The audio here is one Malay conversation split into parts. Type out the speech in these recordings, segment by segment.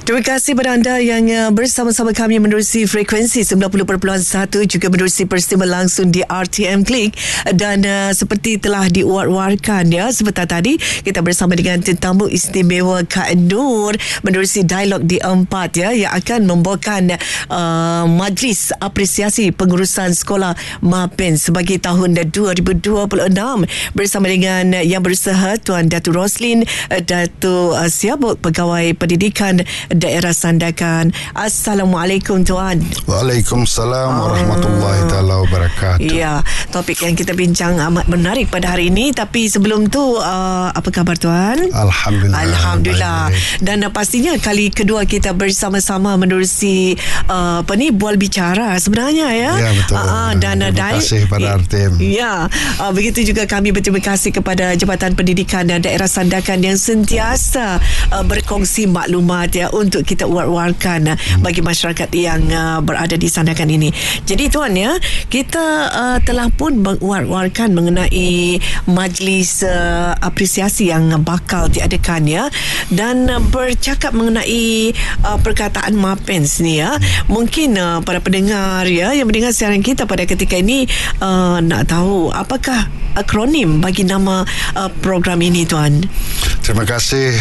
Terima kasih kepada anda yang bersama-sama kami menerusi frekuensi 90.1 juga menerusi peristiwa langsung di RTM Klik. Dan seperti telah diwar-warkan ya sebentar tadi, kita bersama dengan tetamu istimewa Kak Nur menerusi dialog di 4 ya, yang akan membawakan majlis apresiasi pengurusan sekolah MAPEN sebagai tahun 2026 bersama dengan yang berusaha Tuan Datuk Roslin Datuk Siabuk, Pegawai Pendidikan Daerah Sandakan. Assalamualaikum Tuan. Waalaikumsalam warahmatullahi taala wabarakatuh. Ya, topik yang kita bincang amat menarik pada hari ini. Tapi sebelum tu, apa khabar Tuan? Alhamdulillah. Dan pastinya kali kedua kita bersama-sama menerusi bual bicara sebenarnya ya. Ya betul. Dan terima kasih kepada RTM. Ya, begitu juga kami berterima kasih kepada Jabatan Pendidikan dan Daerah Sandakan yang sentiasa berkongsi maklumat ya untuk kita war-warkan bagi masyarakat yang berada di Sandakan ini. Jadi Tuan ya, kita telah pun war-warkan mengenai majlis apresiasi yang bakal diadakan ya, dan bercakap mengenai perkataan MAPEN ni ya. Mungkin para pendengar ya yang mendengar siaran kita pada ketika ini nak tahu apakah akronim bagi nama program ini Tuan. Terima kasih.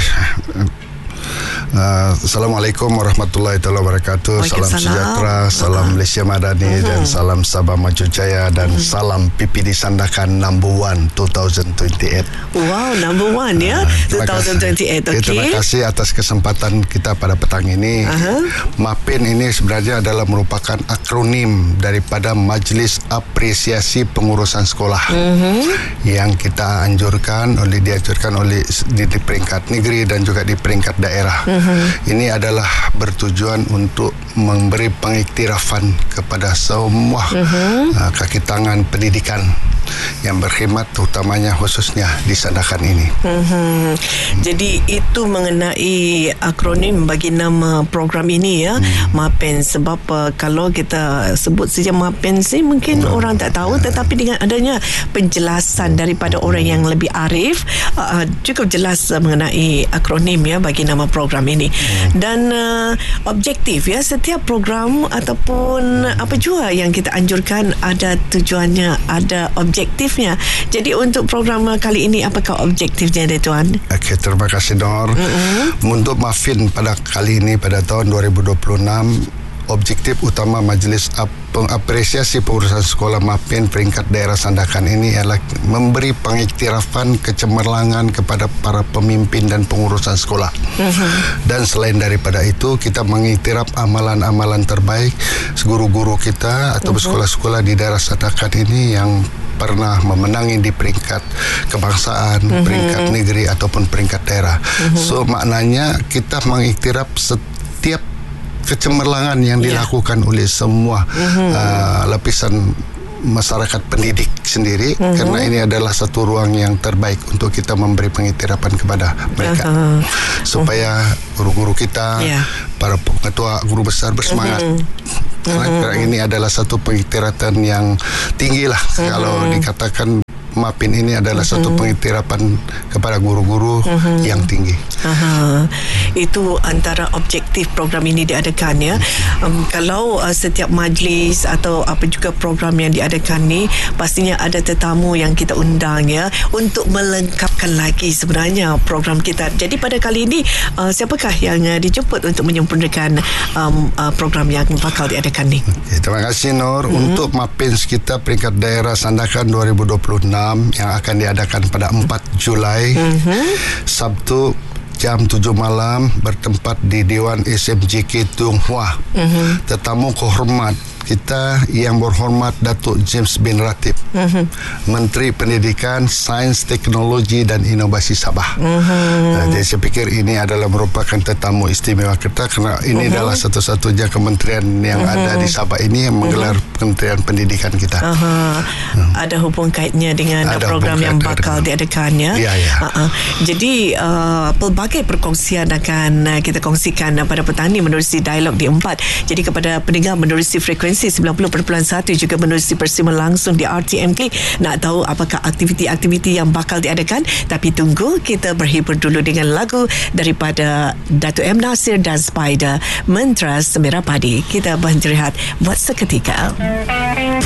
Assalamualaikum warahmatullahi wabarakatuh. Salam sejahtera, salam Malaysia Madani dan salam Sabah Maju Jaya dan salam PPD Sandakan number 1 2028. Wow, number 1 ya, 2028. Okay. Terima kasih atas kesempatan kita pada petang ini. MAPEN ini sebenarnya adalah merupakan akronim daripada Majlis Apresiasi Pengurusan Sekolah yang kita dianjurkan oleh di peringkat negeri dan juga di peringkat daerah. Ini adalah bertujuan untuk memberi pengiktirafan kepada semua kaki tangan pendidikan yang berkhidmat terutamanya khususnya di Sandakan ini. Jadi itu mengenai akronim bagi nama program ini ya, MAPEN. Sebab kalau kita sebut saja MAPEN sih mungkin orang tak tahu, tetapi dengan adanya penjelasan daripada orang yang lebih arif, cukup jelas mengenai akronim ya bagi nama program ini. Dan objektif ya, setiap program ataupun apa jua yang kita anjurkan ada tujuannya, ada objektifnya. Jadi untuk program kali ini apakah objektifnya dia Tuan? Okey, terima kasih Nur. Untuk MAPEN pada kali ini pada tahun 2026, objektif utama Majlis Apresiasi Pengurusan Sekolah MAPEN peringkat daerah Sandakan ini adalah memberi pengiktirafan kecemerlangan kepada para pemimpin dan pengurusan sekolah. Dan selain daripada itu, kita mengiktiraf amalan-amalan terbaik guru-guru kita atau sekolah-sekolah di daerah Sandakan ini yang pernah memenangi di peringkat kebangsaan, peringkat negeri ataupun peringkat daerah. So maknanya kita mengiktiraf setiap kecemerlangan yang dilakukan oleh semua lapisan masyarakat pendidik sendiri, kerana ini adalah satu ruang yang terbaik untuk kita memberi pengiktirafan kepada mereka supaya guru-guru kita, para ketua guru besar bersemangat. Kerana ini adalah satu pengiktirafan yang tinggi lah. Kalau dikatakan MAPEN ini adalah satu pengiktirafan kepada guru-guru yang tinggi. Itu antara objektif program ini diadakan ya. Kalau setiap majlis atau apa juga program yang diadakan ni, pastinya ada tetamu yang kita undang ya untuk melengkapkan lagi sebenarnya program kita. Jadi pada kali ini siapakah yang dijemput untuk menyempurnakan program yang bakal diadakan ni? Okay, terima kasih Nur. Untuk MAPEN kita peringkat daerah Sandakan 2026 yang akan diadakan pada 4 Julai Sabtu jam 7 malam bertempat di Dewan SMJK Tung Hua. Tetamu kehormat kita yang berhormat Datuk James bin Ratib, Menteri Pendidikan, Sains, Teknologi dan Inovasi Sabah. Jadi saya fikir ini adalah merupakan tetamu istimewa kita kerana ini adalah satu-satunya kementerian yang ada di Sabah ini yang menggelar Kementerian Pendidikan kita. Ada hubung kaitnya dengan program yang bakal diadakan ya. Jadi pelbagai perkongsian akan kita kongsikan pada petang ini menerusi dialog di 4. Jadi kepada pendengar menerusi frekuensi frekuensi 90.1 juga menerusi persiaran langsung di RTMK. Nak tahu apakah aktiviti-aktiviti yang bakal diadakan? Tapi tunggu, kita berhibur dulu dengan lagu daripada Datuk M. Nasir dan Spider, Mentera Semera Padi. Kita berhenti rehat buat seketika.